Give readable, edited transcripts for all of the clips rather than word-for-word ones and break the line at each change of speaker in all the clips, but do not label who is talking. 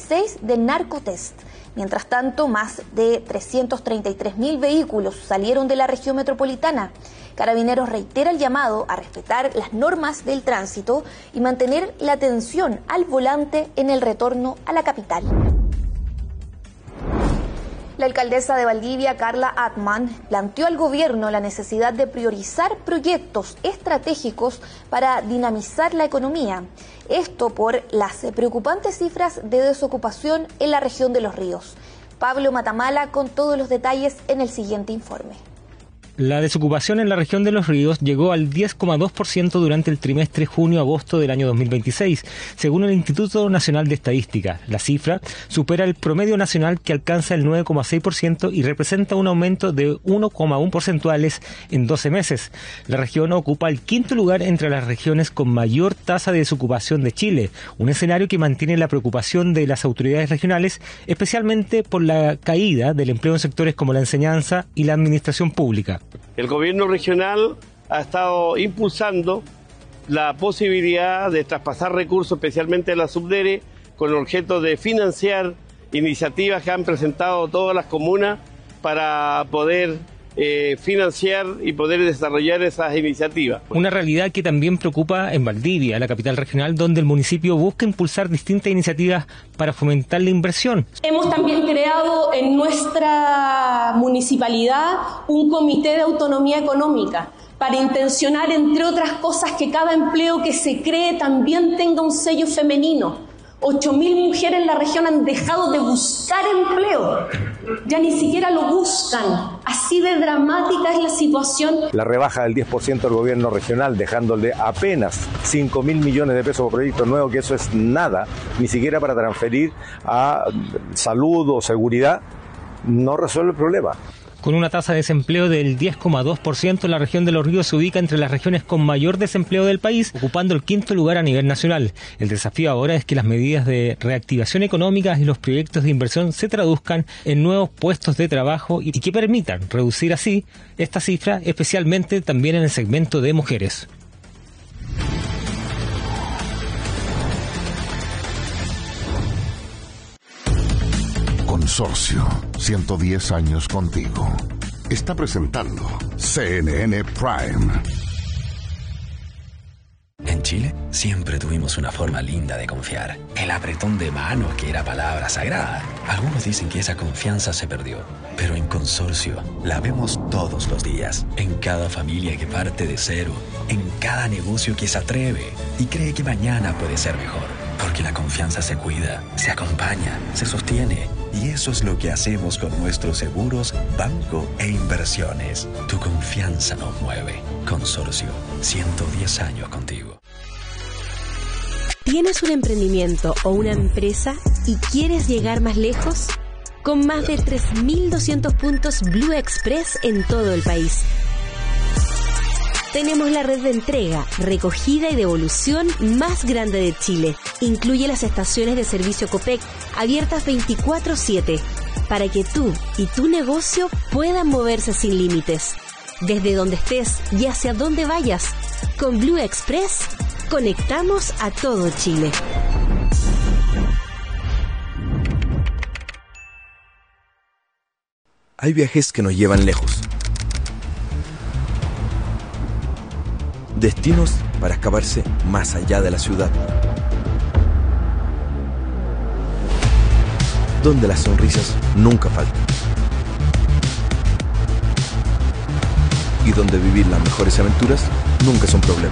2016 de narcotest. Mientras tanto, más de 333.000 vehículos salieron de la región metropolitana. Carabineros reitera el llamado a respetar las normas del tránsito y mantener la atención al volante en el retorno a la capital. La alcaldesa de Valdivia, Carla Atman, planteó al gobierno la necesidad de priorizar proyectos estratégicos para dinamizar la economía. Esto por las preocupantes cifras de desocupación en la región de Los Ríos. Pablo Matamala con todos los detalles en el siguiente informe.
La desocupación en la región de Los Ríos llegó al 10,2% durante el trimestre junio-agosto del año 2026, según el Instituto Nacional de Estadística. La cifra supera el promedio nacional, que alcanza el 9,6% y representa un aumento de 1,1 porcentuales en 12 meses. La región ocupa el quinto lugar entre las regiones con mayor tasa de desocupación de Chile, un escenario que mantiene la preocupación de las autoridades regionales, especialmente por la caída del empleo en sectores como la enseñanza y la administración pública.
El gobierno regional ha estado impulsando la posibilidad de traspasar recursos, especialmente de la Subdere, con el objeto de financiar iniciativas que han presentado todas las comunas para poder financiar y poder desarrollar esas iniciativas.
Una realidad que también preocupa en Valdivia, la capital regional, donde el municipio busca impulsar distintas iniciativas para fomentar la inversión.
Hemos también creado en nuestra municipalidad un comité de autonomía económica para intencionar, entre otras cosas, que cada empleo que se cree también tenga un sello femenino. 8.000 mujeres en la región han dejado de buscar empleo, ya ni siquiera lo buscan. Así de dramática es la situación.
La rebaja del 10% del gobierno regional, dejándole apenas 5.000 millones de pesos por proyecto nuevo, que eso es nada, ni siquiera para transferir a salud o seguridad, no resuelve el problema.
Con una tasa de desempleo del 10,2%, la región de Los Ríos se ubica entre las regiones con mayor desempleo del país, ocupando el quinto lugar a nivel nacional. El desafío ahora es que las medidas de reactivación económica y los proyectos de inversión se traduzcan en nuevos puestos de trabajo y que permitan reducir así esta cifra, especialmente también en el segmento de mujeres.
Consorcio, 110 años contigo. Está presentando CNN Prime.
En Chile siempre tuvimos una forma linda de confiar. El apretón de manos, que era palabra sagrada. Algunos dicen que esa confianza se perdió, pero en Consorcio la vemos todos los días. En cada familia que parte de cero, en cada negocio que se atreve y cree que mañana puede ser mejor. Porque la confianza se cuida, se acompaña, se sostiene. Y eso es lo que hacemos con nuestros seguros, banco e inversiones. Tu confianza nos mueve. Consorcio, 110 años contigo.
¿Tienes un emprendimiento o una empresa y quieres llegar más lejos? Con más de 3.200 puntos Blue Express en todo el país. Tenemos la red de entrega, recogida y devolución más grande de Chile. Incluye las estaciones de servicio Copec, abiertas 24/7, para que tú y tu negocio puedan moverse sin límites. Desde donde estés y hacia donde vayas, con Blue Express, conectamos a todo Chile.
Hay viajes que nos llevan lejos. Destinos para escaparse más allá de la ciudad. Donde las sonrisas nunca faltan. Y donde vivir las mejores aventuras nunca es un problema.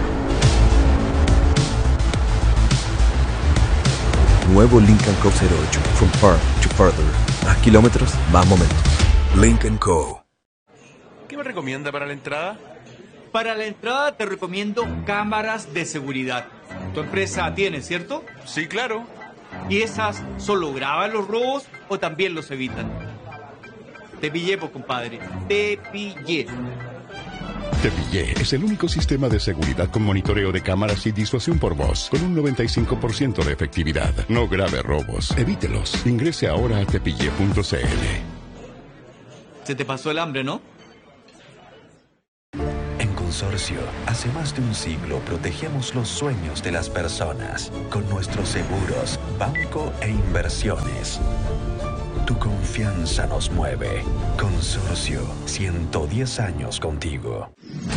Nuevo Lincoln Co. 08. From far to further. Más kilómetros, más momentos. Lincoln Co.
¿Qué me recomienda para la entrada?
Para la entrada te recomiendo cámaras de seguridad. Tu empresa tiene, ¿cierto?
Sí, claro.
¿Y esas solo graban los robos o también los evitan? Te pillé, pues, compadre. Te pillé.
Te Pillé es el único sistema de seguridad con monitoreo de cámaras y disuasión por voz, con un 95% de efectividad. No grave robos. Evítelos. Ingrese ahora a tepillé.cl.
Se te pasó el hambre, ¿no?
En Consorcio, hace más de un siglo protegemos los sueños de las personas con nuestros seguros, banco e inversiones. Tu confianza nos mueve. Consorcio, 110 años contigo.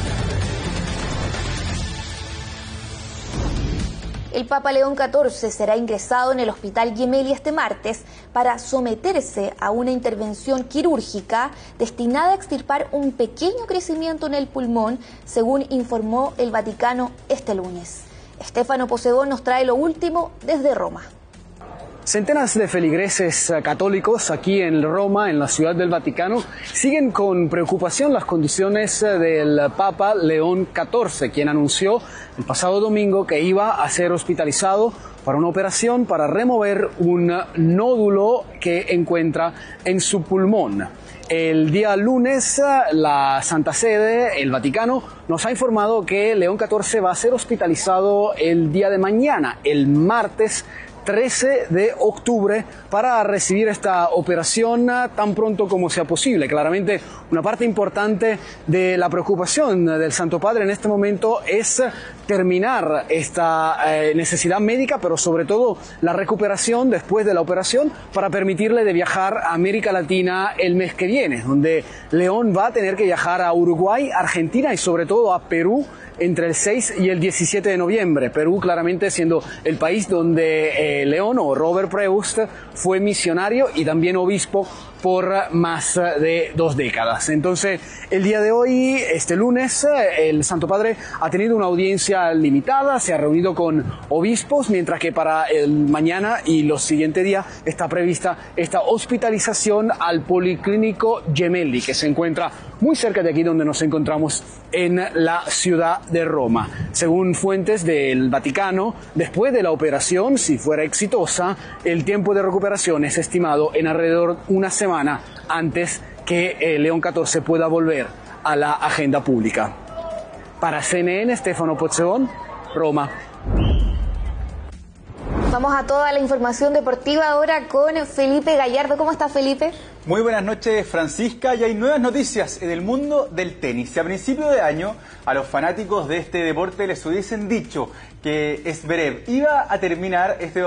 El Papa León XIV será ingresado en el Hospital Gemelli este martes para someterse a una intervención quirúrgica destinada a extirpar un pequeño crecimiento en el pulmón, según informó el Vaticano este lunes. Stefano Posedón nos trae lo último desde Roma.
Centenas de feligreses católicos aquí en Roma, en la Ciudad del Vaticano, siguen con preocupación las condiciones del Papa León XIV, quien anunció el pasado domingo que iba a ser hospitalizado para una operación para remover un nódulo que encuentra en su pulmón. El día lunes, la Santa Sede, el Vaticano, nos ha informado que León XIV va a ser hospitalizado el día de mañana, el martes 13 de octubre, para recibir esta operación tan pronto como sea posible. Claramente, una parte importante de la preocupación del Santo Padre en este momento es terminar esta necesidad médica, pero sobre todo la recuperación después de la operación, para permitirle de viajar a América Latina el mes que viene, donde León va a tener que viajar a Uruguay, Argentina y sobre todo a Perú entre el 6 y el 17 de noviembre. Perú claramente siendo el país donde León, o Robert Preust, fue misionario y también obispo por más de 2 décadas. Entonces, el día de hoy, este lunes, el Santo Padre ha tenido una audiencia limitada, se ha reunido con obispos, mientras que para el mañana y los siguientes días está prevista esta hospitalización al Policlínico Gemelli, que se encuentra muy cerca de aquí donde nos encontramos en la ciudad de Roma. Según fuentes del Vaticano, después de la operación, si fuera exitosa, el tiempo de recuperación es estimado en alrededor de una semana antes que León XIV pueda volver a la agenda pública. Para CNN, Stefano Pozzebon, Roma.
Vamos a toda la información deportiva ahora con Felipe Gallardo. ¿Cómo está, Felipe?
Muy buenas noches, Francisca. Y hay nuevas noticias en el mundo del tenis. Si a principio de año a los fanáticos de este deporte les hubiesen dicho que Zverev iba a terminar este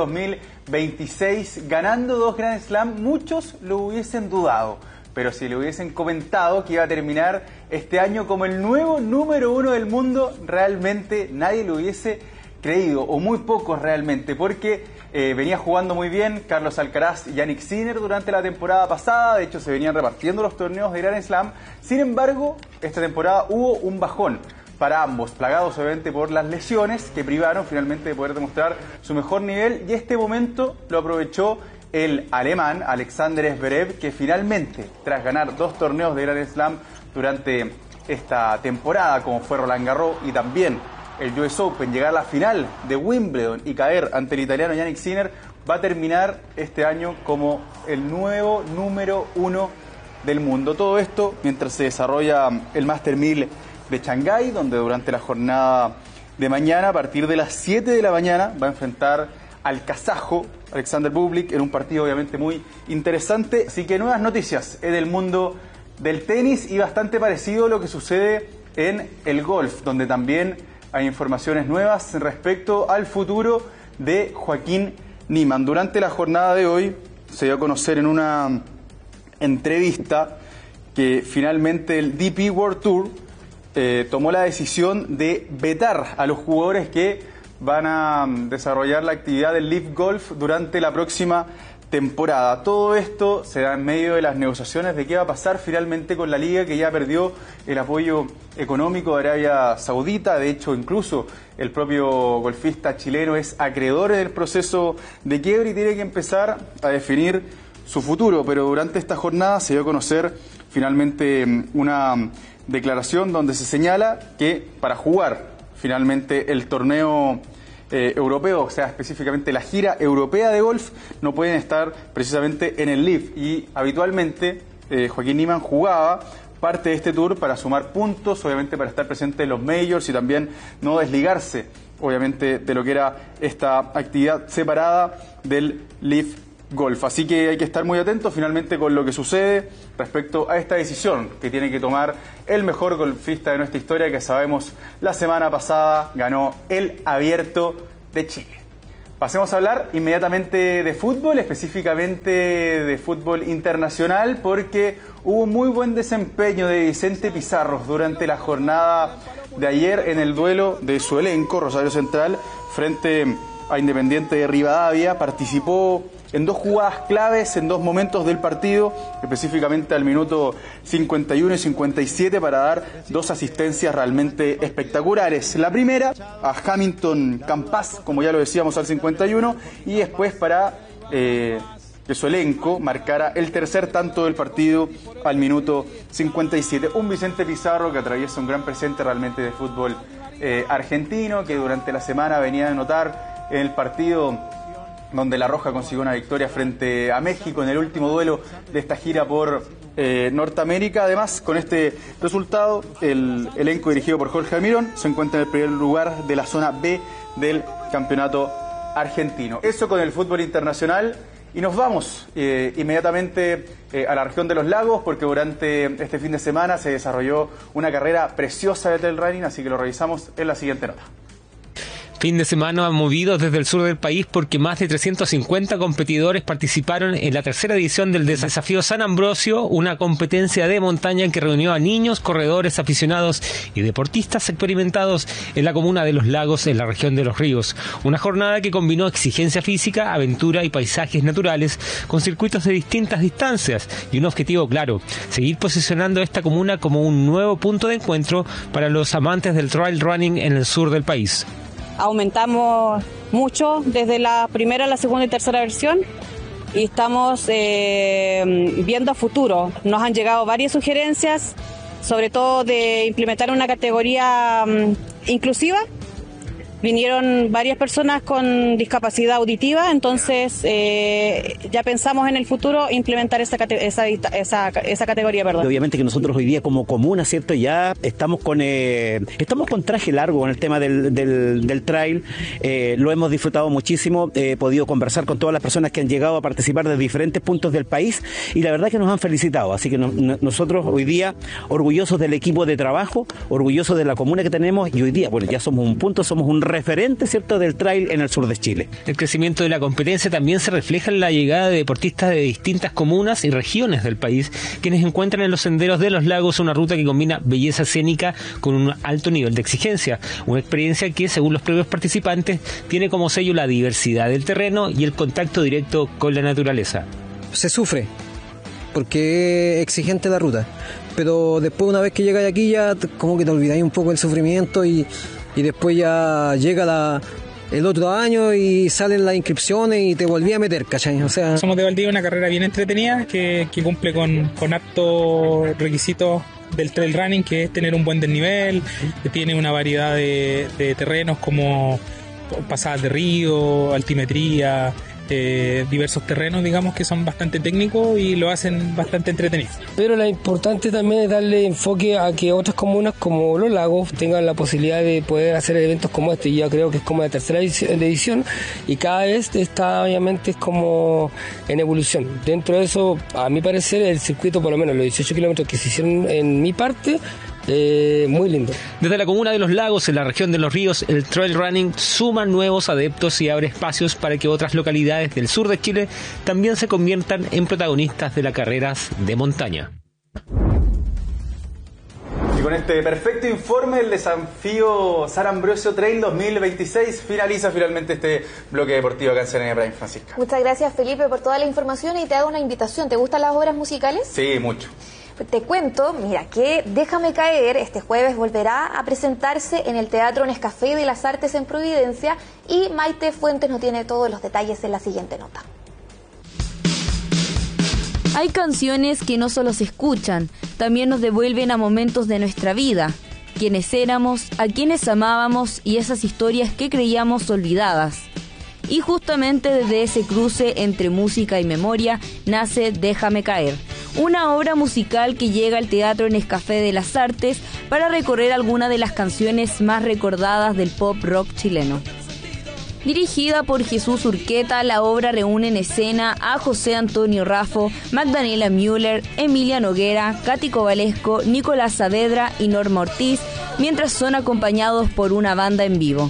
2026 ganando 2 Grand Slam, muchos lo hubiesen dudado. Pero si le hubiesen comentado que iba a terminar este año como el nuevo número 1 del mundo, realmente nadie lo hubiese creído, o muy pocos realmente, porque venía jugando muy bien Carlos Alcaraz y Jannik Sinner durante la temporada pasada. De hecho, se venían repartiendo los torneos de Grand Slam. Sin embargo, esta temporada hubo un bajón para ambos, plagados obviamente por las lesiones que privaron finalmente de poder demostrar su mejor nivel, y este momento lo aprovechó el alemán Alexander Zverev, que finalmente, tras ganar 2 torneos de Grand Slam durante esta temporada, como fue Roland Garros y también el US Open, llegar a la final de Wimbledon y caer ante el italiano Jannik Sinner, va a terminar este año como el nuevo número 1 del mundo. Todo esto mientras se desarrolla el Master 1000 de Shanghái, donde durante la jornada de mañana, a partir de las 7 de la mañana, va a enfrentar al kazajo Alexander Bublik en un partido obviamente muy interesante. Así que nuevas noticias en el mundo del tenis, y bastante parecido a lo que sucede en el golf, donde también hay informaciones nuevas respecto al futuro de Joaquín Niemann. Durante la jornada de hoy se dio a conocer en una entrevista que finalmente el DP World Tour tomó la decisión de vetar a los jugadores que van a desarrollar la actividad del Live Golf durante la próxima temporada. Todo esto se da en medio de las negociaciones de qué va a pasar finalmente con la liga, que ya perdió el apoyo económico de Arabia Saudita. De hecho, incluso el propio golfista chileno es acreedor del proceso de quiebre y tiene que empezar a definir su futuro. Pero durante esta jornada se dio a conocer finalmente una declaración donde se señala que para jugar finalmente el torneo europeo, o sea, específicamente la gira europea de golf, no pueden estar precisamente en el Live. Y habitualmente Joaquín Niemann jugaba parte de este tour para sumar puntos, obviamente para estar presente en los majors y también no desligarse, obviamente, de lo que era esta actividad separada del Live golf. Así que hay que estar muy atentos finalmente con lo que sucede respecto a esta decisión que tiene que tomar el mejor golfista de nuestra historia, que sabemos la semana pasada ganó el Abierto de Chile. Pasemos a hablar inmediatamente de fútbol, específicamente de fútbol internacional, porque hubo muy buen desempeño de Vicente Pizarro durante la jornada de ayer en el duelo de su elenco, Rosario Central, frente a Independiente de Rivadavia. Participó en 2 jugadas claves, en 2 momentos del partido, específicamente al minuto 51 y 57, para dar 2 asistencias realmente espectaculares. La primera a Hamilton Campas, como ya lo decíamos, al 51, y después para que su elenco marcara el tercer tanto del partido al minuto 57. Un Vicente Pizarro que atraviesa un gran presente realmente de fútbol argentino, que durante la semana venía a anotar en el partido donde La Roja consiguió una victoria frente a México en el último duelo de esta gira por Norteamérica. Además, con este resultado, el elenco dirigido por Jorge Almirón se encuentra en el primer lugar de la zona B del campeonato argentino. Eso con el fútbol internacional. Y nos vamos inmediatamente a la región de los lagos, porque durante este fin de semana se desarrolló una carrera preciosa de trail running, así que lo revisamos en la siguiente nota.
Fin de semana movidos desde el sur del país, porque más de 350 competidores participaron en la tercera edición del Desafío San Ambrosio, una competencia de montaña que reunió a niños, corredores, aficionados y deportistas experimentados en la comuna de Los Lagos, en la región de Los Ríos. Una jornada que combinó exigencia física, aventura y paisajes naturales con circuitos de distintas distancias y un objetivo claro: seguir posicionando esta comuna como un nuevo punto de encuentro para los amantes del trail running en el sur del país.
Aumentamos mucho desde la primera, la segunda y tercera versión, y estamos viendo a futuro. Nos han llegado varias sugerencias, sobre todo de implementar una categoría inclusiva. Vinieron varias personas con discapacidad auditiva, entonces ya pensamos en el futuro implementar esa categoría, perdón.
Obviamente que nosotros hoy día como comuna, ¿cierto? Ya estamos con traje largo con el tema del trail. Lo hemos disfrutado muchísimo. He podido conversar con todas las personas que han llegado a participar de diferentes puntos del país, y la verdad que nos han felicitado. Así que nosotros hoy día orgullosos del equipo de trabajo, orgullosos de la comuna que tenemos, y hoy día, bueno, ya somos un punto, somos un referente, ¿cierto?, del trail en el sur de Chile.
El crecimiento de la competencia también se refleja en la llegada de deportistas de distintas comunas y regiones del país, quienes encuentran en los senderos de Los Lagos una ruta que combina belleza escénica con un alto nivel de exigencia, una experiencia que, según los propios participantes, tiene como sello la diversidad del terreno y el contacto directo con la naturaleza.
Se sufre, porque es exigente la ruta, pero después, una vez que llegáis aquí, ya como que te olvidáis un poco del sufrimiento, y después ya llega el otro año y salen las inscripciones y te volví a meter, ¿cachai? O sea,
Somos de Valdivia, una carrera bien entretenida que cumple con altos requisitos del trail running, que es tener un buen desnivel, que tiene una variedad de terrenos como pasadas de río, altimetría, diversos terrenos, digamos, que son bastante técnicos y lo hacen bastante entretenido.
Pero lo importante también es darle enfoque a que otras comunas como Los Lagos tengan la posibilidad de poder hacer eventos como este. Yo creo que es como la tercera edición, y cada vez está, obviamente, es como en evolución. Dentro de eso, a mi parecer, el circuito, por lo menos los 18 kilómetros que se hicieron en mi parte, muy lindo.
Desde la comuna de Los Lagos, en la región de Los Ríos, el trail running suma nuevos adeptos y abre espacios para que otras localidades del sur de Chile también se conviertan en protagonistas de las carreras de montaña.
Y con este perfecto informe, el Desafío San Ambrosio Trail 2026 finaliza finalmente este bloque deportivo acá en CNN Prime. Francisca.
Muchas gracias, Felipe, por toda la información, y te hago una invitación. ¿Te gustan las obras musicales?
Sí, mucho.
Te cuento, mira, que Déjame Caer este jueves volverá a presentarse en el Teatro Nescafé de las Artes en Providencia, y Maite Fuentes nos tiene todos los detalles en la siguiente nota.
Hay canciones que no solo se escuchan, también nos devuelven a momentos de nuestra vida, quienes éramos, a quienes amábamos y esas historias que creíamos olvidadas. Y justamente desde ese cruce entre música y memoria nace Déjame Caer, una obra musical que llega al Teatro Nescafé de las Artes para recorrer algunas de las canciones más recordadas del pop rock chileno. Dirigida por Jesús Urqueta, la obra reúne en escena a José Antonio Raffo, Magdalena Müller, Emilia Noguera, Katy Cobalesco, Nicolás Saavedra y Norma Ortiz, mientras son acompañados por una banda en vivo.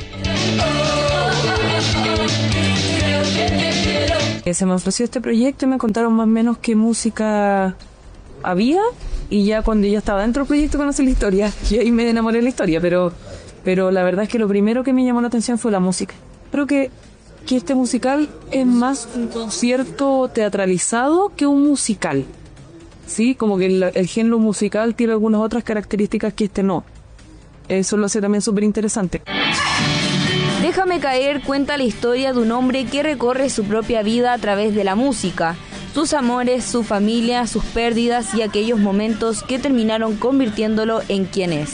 Se me ofreció este proyecto y me contaron más o menos qué música había, y ya cuando ya estaba dentro del proyecto conocí la historia y ahí me enamoré de la historia, pero la verdad es que lo primero que me llamó la atención fue la música. Creo que este musical es más un concierto teatralizado que un musical, ¿sí? Como que el género musical tiene algunas otras características que este no. Eso lo hace también súper interesante.
Déjame caer cuenta la historia de un hombre que recorre su propia vida a través de la música, sus amores, su familia, sus pérdidas y aquellos momentos que terminaron convirtiéndolo en quien es.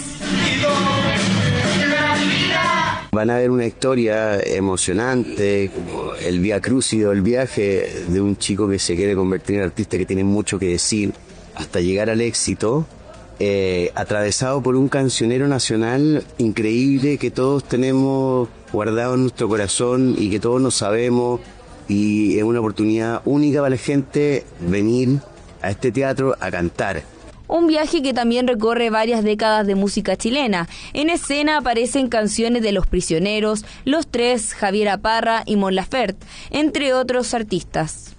Van a ver una historia emocionante, como el vía crucido, el viaje de un chico que se quiere convertir en artista, que tiene mucho que decir, hasta llegar al éxito, atravesado por un cancionero nacional increíble que todos tenemos guardado en nuestro corazón y que todos nos sabemos, y es una oportunidad única para la gente venir a este teatro a cantar.
Un viaje que también recorre varias décadas de música chilena. En escena aparecen canciones de Los Prisioneros, Los Tres, Javiera Parra y Mon Laferte, entre otros artistas.